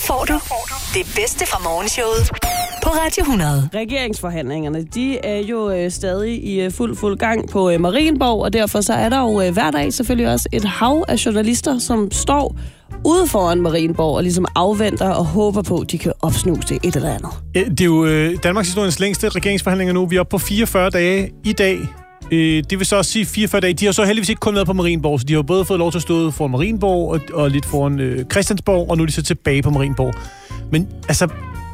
får du det bedste fra morgenshowet på Radio 100. Regeringsforhandlingerne, de er jo stadig i fuld gang på Marienborg, og derfor så er der jo hver dag selvfølgelig også et hav af journalister, som står ude foran Marienborg og ligesom afventer og håber på, at de kan opsnuse et eller andet. Det er jo Danmarks historiens længste regeringsforhandlinger nu. Vi er oppe på 44 dage i dag. Det vil så også sige 44 dage. De har så heldigvis ikke kun været på Marienborg, så de har både fået lov til at stå foran Marienborg og lidt foran Christiansborg, og nu er de så tilbage på Marienborg. Men altså,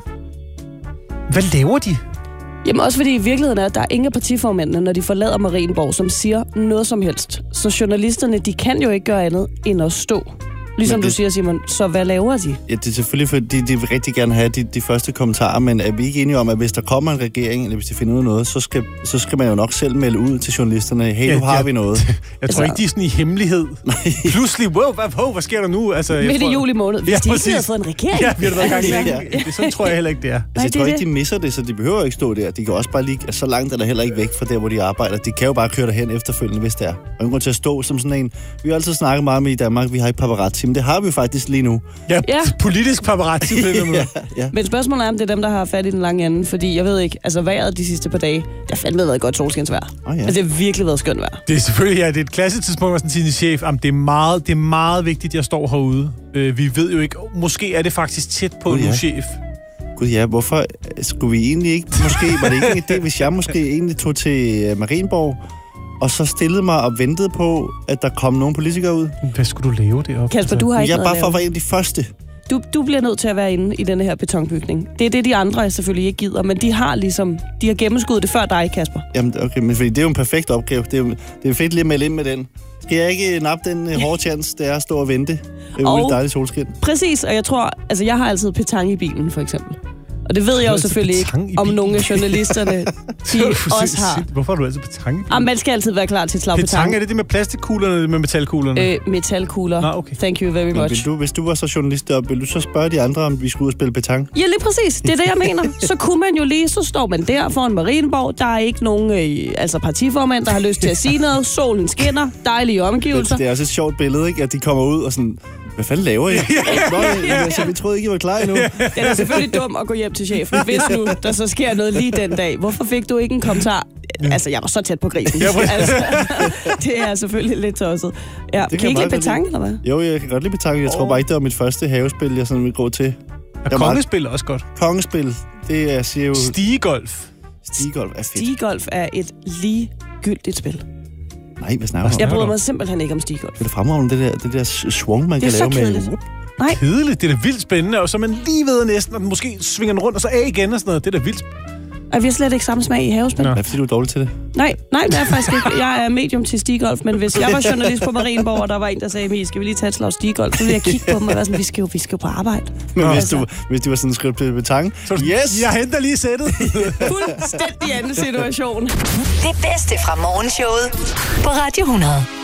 hvad laver de? Jamen også fordi i virkeligheden er, at der er ingen partiformændene, når de forlader Marienborg, som siger noget som helst. Så journalisterne, de kan jo ikke gøre andet end at stå. Ligesom du siger, Simon, så hvad laver de? Ja, det er selvfølgelig, fordi de vil rigtig gerne have de første kommentarer, men er vi ikke enige om, at hvis der kommer en regering, eller hvis de finder ud af noget, så skal man jo nok selv melde ud til journalisterne, hey, nu har vi noget. Jeg tror ikke, de er sådan i hemmelighed. Pludselig, hvad sker der nu? Altså, midt i juli måned, hvis de ikke havde fået en regering. Ja, vi har været i gang længe. Sådan tror jeg heller ikke, det er. Altså, jeg tror ikke, de misser det, så de behøver ikke stå der. De kan også bare lige, så langt er der heller ikke væk fra der, hvor de arbejder. De kan jo bare køre derhen efterfølgende, hvis det er. Og ingen grund til at stå som sådan en. Vi har altid snakket meget med i Danmark, vi har ikke paparazzi, men det har vi faktisk lige nu. Ja, politisk paparazzi. Ja. Men spørgsmålet er, om det er dem, der har fat i den lange ende, fordi jeg ved ikke, altså vejret de sidste par dage, det har fandme været godt solskinsvejr. Altså, det har virkelig været skønt vejr. Det er selvfølgelig, det er et klassisk tidspunkt, hvor sådan sin chef, det er meget vigtigt, at jeg står herude. Vi ved jo ikke, måske er det faktisk tæt på nu, chef. Gud ja, hvorfor skulle vi egentlig ikke, måske var det ikke en idé, hvis jeg måske egentlig tog til Marienborg, og så stillede mig og ventede på, at der kom nogle politikere ud. Hvad skulle du lave deroppe? Kasper, du har ikke noget at lave. Jeg er bare for at være en af de første. Du bliver nødt til at være inde i denne her betonbygning. Det er det, de andre selvfølgelig ikke gider, men de har gennemskuddet det før dig, Kasper. Jamen, okay, men fordi det er jo en perfekt opgave. Det er fedt lige at melde ind med den. Skal jeg ikke nappe den hårde chance, det er at stå og vente ude i dejligt solskin? Præcis, og jeg tror, altså jeg har altid petanque i bilen, for eksempel. Og det ved jeg jo selvfølgelig ikke, om nogle af journalisterne de også har. Hvorfor har du altid petanque? Man skal altid være klar til et slag petanque. Petanque, er det med plastikkuglerne eller med metalkuglerne? Metalkugler. Nå, okay. Thank you very much. Hvis du var så journalist deroppe, ville du så spørge de andre, om vi skulle ud og spille petanque? Ja, lige præcis. Det er det, jeg mener. Så kunne man jo lige, så står man der foran Marienborg. Der er ikke nogen partiformand, der har lyst til at sige noget. Solen skinner. Dejlige omgivelser. Det er også et sjovt billede, ikke? At de kommer ud og sådan... Hvad fanden laver I? Altså, vi troede ikke, I var klar endnu. Det er selvfølgelig dumt at gå hjem til chefen, hvis nu der så sker noget lige den dag. Hvorfor fik du ikke en kommentar? Altså, jeg var så tæt på grisen. Altså, det er selvfølgelig lidt tosset. Ja, kan I ikke lide petanque, eller hvad? Jo, jeg kan godt lide petanque. Jeg tror bare ikke, det var mit første havespil, jeg sådan ville gå til. Kongespil er også godt. Kongespil, det er, siger jo... Stigegolf. Stigegolf er fedt. Stigegolf er et ligegyldigt spil. Nej, hvad snakker du om? Jeg bryder mig simpelthen ikke om stigegolf. Det er fremragende, det der swung, man kan lave med. Nej. Kedeligt, det er da vildt spændende, og så er man lige ved næsten, og den måske svinger den rundt, og så af igen og sådan noget. Det er da vildt. Og vi har slet ikke samme smag i havespil. Hvad fordi du er dårlig til det? Nej, det er faktisk ikke. Jeg er medium til stigegolf, men hvis jeg var journalist på Marienborg, og der var en, der sagde, skal vi lige tage et slag stigegolf, så ville jeg kigge på dem og være sådan, vi skal jo på arbejde. Men hvis du var sådan skrevet til petanque, yes! Jeg henter lige sættet. Fuldstændig anden situation. Det bedste fra morgenshowet på Radio 100.